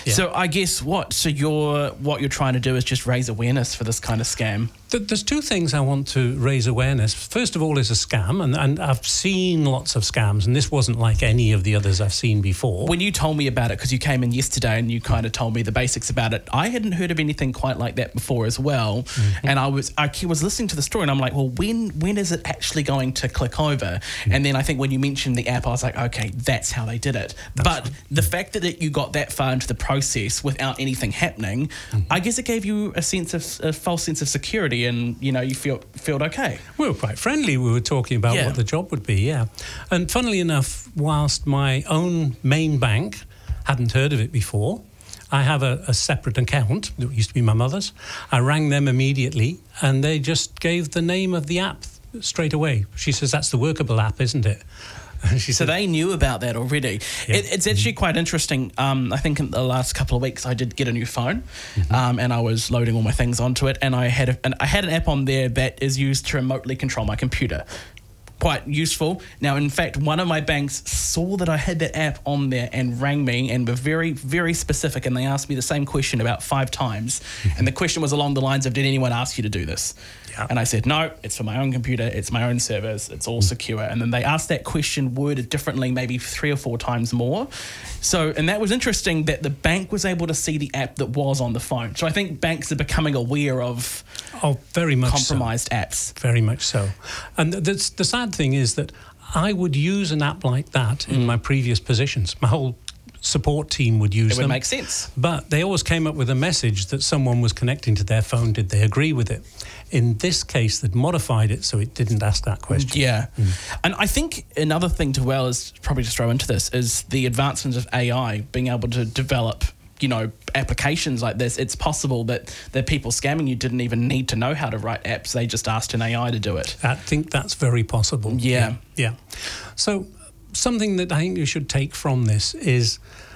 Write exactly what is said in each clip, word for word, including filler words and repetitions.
Yeah. So I guess what? So you're what you're trying to do is just raise awareness for this kind of scam. There's two things I want to raise awareness. First of all is a scam, and, and I've seen lots of scams, and this wasn't like any of the others I've seen before. When you told me about it, because you came in yesterday and you kind of told me the basics about it, I hadn't heard of anything quite like that before as well. Mm-hmm. And I was I was listening to the story, and I'm like, well, when when is it actually going to click over? Mm-hmm. And then I think when you mentioned the app, I was like, okay, that's how they did it. That's but right. The fact that you got that far into the process without anything happening, mm-hmm. I guess it gave you a sense of a false sense of security. And, you know, you feel felt okay. We were quite friendly. We were talking about yeah. what the job would be, yeah. And funnily enough, whilst my own main bank hadn't heard of it before, I have a, a separate account that used to be my mother's. I rang them immediately, and they just gave the name of the app straight away. She says, that's the Workable app, isn't it? She so said, they knew about that already. Yeah. It, it's actually quite interesting. Um, I think in the last couple of weeks I did get a new phone, mm-hmm. um, and I was loading all my things onto it, and I had a, and I had an app on there that is used to remotely control my computer. Quite useful. Now, in fact, one of my banks saw that I had that app on there and rang me and were very, very specific, and they asked me the same question about five times. Mm-hmm. And the question was along the lines of, did anyone ask you to do this? Yeah. And I said, no, it's for my own computer, it's my own servers, it's all mm-hmm. secure. And then they asked that question worded differently, maybe three or four times more. So, and that was interesting that the bank was able to see the app that was on the phone. So I think banks are becoming aware of oh, very much compromised so. apps. Very much so. And the, the sad thing is that I would use an app like that mm. in my previous positions. My whole support team would use them. It would make sense. But they always came up with a message that someone was connecting to their phone. Did they agree with it? In this case, they'd modified it so it didn't ask that question. Yeah. Mm. And I think another thing to well is probably to throw into this is the advancements of A I, being able to develop, you know, applications like this. It's possible that the people scamming you didn't even need to know how to write apps. They just asked an A I to do it. I think that's very possible. Yeah. Yeah. yeah. So something that I think you should take from this is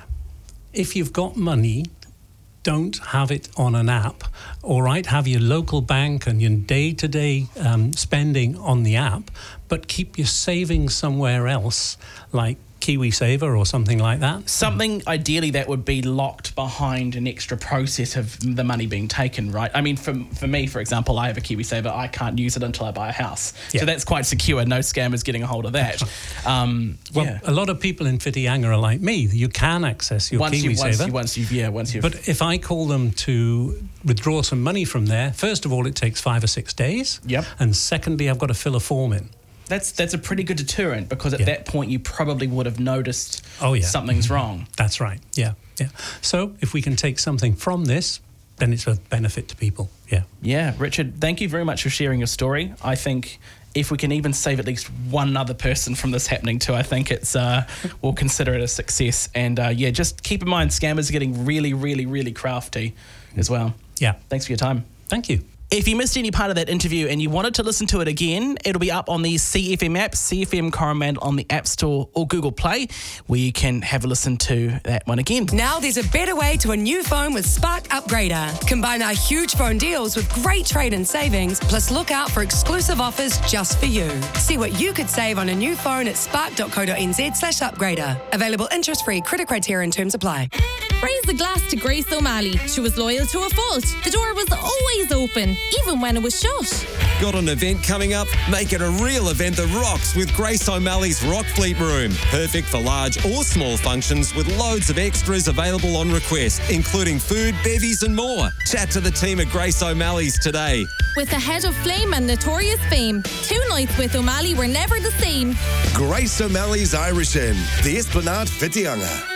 if you've got money, don't have it on an app, all right? Have your local bank and your day-to-day um, spending on the app, but keep your savings somewhere else, like KiwiSaver or something like that. Something ideally that would be locked behind an extra process of the money being taken, right? I mean, for for me, for example, I have a KiwiSaver. I can't use it until I buy a house. Yeah. So that's quite secure. No scammers getting a hold of that. Um, well, yeah. a lot of people in Whitianga are like me. You can access your once KiwiSaver. You, once, you, once you've, yeah, once you've... But if I call them to withdraw some money from there, first of all, it takes five or six days. Yep. And secondly, I've got to fill a form in. That's that's a pretty good deterrent because at yeah. that point you probably would have noticed oh, yeah. something's wrong. That's right. Yeah, yeah. So if we can take something from this, then it's a benefit to people. Yeah. Yeah, Richard, thank you very much for sharing your story. I think if we can even save at least one other person from this happening too, I think it's uh, we'll consider it a success. And uh, yeah, just keep in mind scammers are getting really, really, really crafty as well. Yeah. Thanks for your time. Thank you. If you missed any part of that interview and you wanted to listen to it again, it'll be up on the C F M app, C F M Coromandel on the App Store or Google Play, where you can have a listen to that one again. Now there's a better way to a new phone with Spark Upgrader. Combine our huge phone deals with great trade-in savings, plus look out for exclusive offers just for you. See what you could save on a new phone at spark.co.nz slash upgrader. Available interest-free, credit criteria and terms apply. Raise the glass to Grace O'Malley. She was loyal to a fault. The door was always open, even when it was shut. Got an event coming up? Make it a real event that rocks with Grace O'Malley's Rock Fleet Room. Perfect for large or small functions with loads of extras available on request, including food, bevies and more. Chat to the team at Grace O'Malley's today. With the head of Flame and Notorious Fame, two nights with O'Malley were never the same. Grace O'Malley's Irish Inn, the Esplanade Whitianga.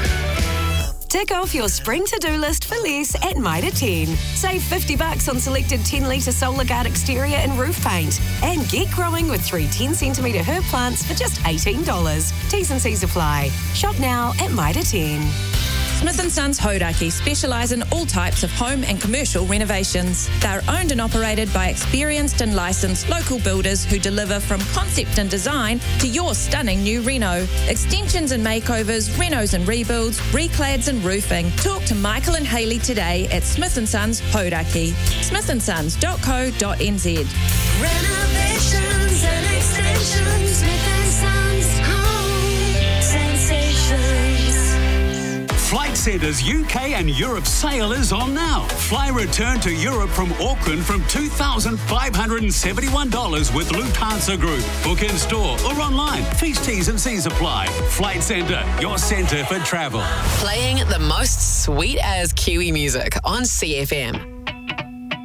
Tick off your spring to-do list for less at Mitre ten. Save fifty bucks on selected ten litre Solar Guard exterior and roof paint. And get growing with three ten centimetre herb plants for just eighteen dollars. T's and C's apply. Shop now at Mitre ten. Smith and Sons Hodaki specialise in all types of home and commercial renovations. They're owned and operated by experienced and licensed local builders who deliver from concept and design to your stunning new reno. Extensions and makeovers, renos and rebuilds, reclads and roofing. Talk to Michael and Hayley today at Smith and Sons Hodaki. smith and sons dot co dot n z. Renovations and extensions, Smith and Sons Home Sensations. Flight Centre's U K and Europe sale is on now. Fly return to Europe from Auckland from two thousand five hundred seventy-one dollars with Lufthansa Group. Book in store or online. Fees, T's and C's apply. Flight Centre, your centre for travel. Playing the most sweet as Kiwi music on C F M.